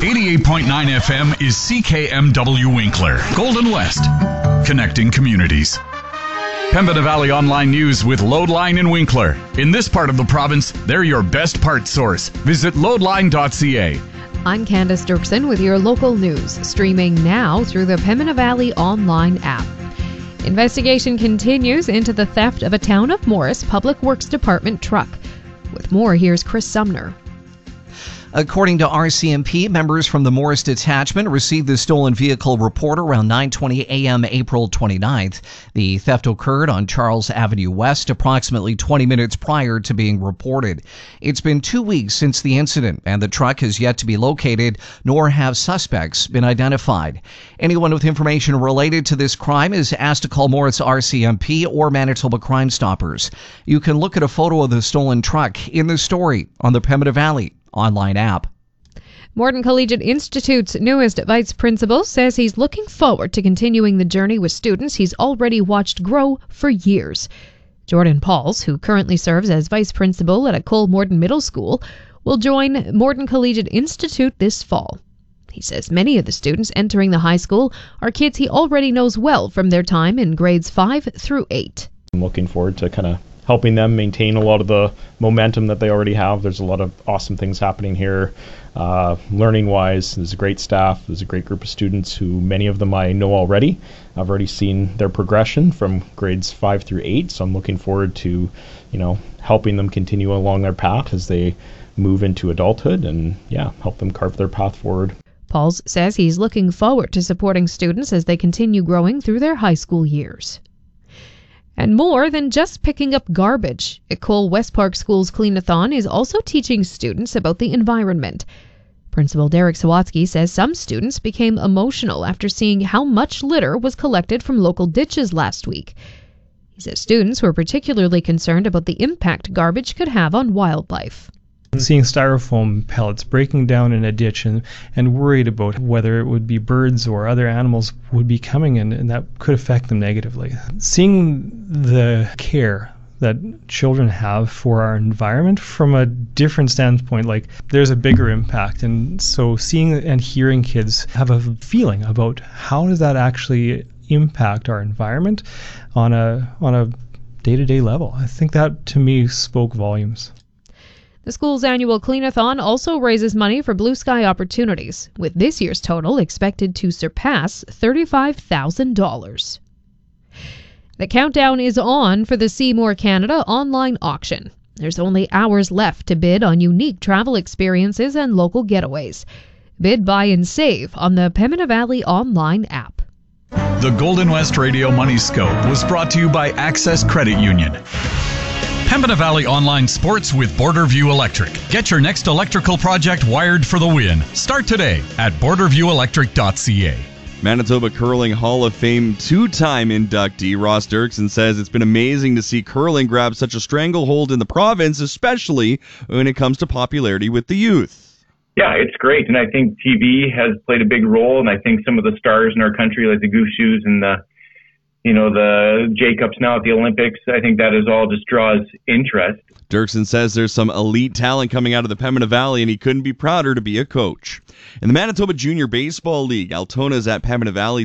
88.9 FM is CKMW Winkler, Golden West, connecting communities. Pembina Valley Online News with Loadline in Winkler. In this part of the province, they're your best parts source. Visit loadline.ca. I'm Candace Dirksen with your local news, streaming now through the Pembina Valley Online app. Investigation continues into the theft of a Town of Morris Public Works Department truck. With more, here's Chris Sumner. According to RCMP, members from the Morris Detachment received the stolen vehicle report around 9:20 a.m. April 29th. The theft occurred on Charles Avenue West approximately 20 minutes prior to being reported. It's been 2 weeks since the incident, and the truck has yet to be located, nor have suspects been identified. Anyone with information related to this crime is asked to call Morris RCMP or Manitoba Crime Stoppers. You can look at a photo of the stolen truck in the story on the Pembina Valley Online app. Morden Collegiate Institute's newest vice principal says he's looking forward to continuing the journey with students he's already watched grow for years. Jordan Pauls, who currently serves as vice principal at a Cole Morden Middle School, will join Morden Collegiate Institute this fall. He says many of the students entering the high school are kids he already knows well from their time in grades 5 through 8. I'm looking forward to kind of helping them maintain a lot of the momentum that they already have. There's a lot of awesome things happening here. Learning-wise, there's a great staff. There's a great group of students who many of them I know already. I've already seen their progression from grades 5 through 8, so I'm looking forward to, helping them continue along their path as they move into adulthood and, help them carve their path forward. Pauls says he's looking forward to supporting students as they continue growing through their high school years. And more than just picking up garbage, Cole West Park School's Clean-a-thon is also teaching students about the environment. Principal Derek Sawatsky says some students became emotional after seeing how much litter was collected from local ditches last week. He says students were particularly concerned about the impact garbage could have on wildlife. Seeing styrofoam pellets breaking down in a ditch and worried about whether it would be birds or other animals would be coming in and that could affect them negatively. Seeing the care that children have for our environment from a different standpoint, like there's a bigger impact. And so seeing and hearing kids have a feeling about how does that actually impact our environment on a day-to-day level, I think that to me spoke volumes. The school's annual Clean-a-thon also raises money for Blue Sky Opportunities, with this year's total expected to surpass $35,000. The countdown is on for the Seymour Canada online auction. There's only hours left to bid on unique travel experiences and local getaways. Bid, buy, and save on the Pembina Valley Online app. The Golden West Radio Money Scope was brought to you by Access Credit Union. Pembina Valley Online Sports with Borderview Electric. Get your next electrical project wired for the win. Start today at borderviewelectric.ca. Manitoba Curling Hall of Fame two-time inductee Ross Dirksen says it's been amazing to see curling grab such a stranglehold in the province, especially when it comes to popularity with the youth. Yeah, it's great, and I think TV has played a big role, and I think some of the stars in our country, like the Goose Shoes and the Jacobs now at the Olympics, I think that is all just draws interest. Dirksen says there's some elite talent coming out of the Pembina Valley, and he couldn't be prouder to be a coach. In the Manitoba Junior Baseball League, Altona is at Pembina Valley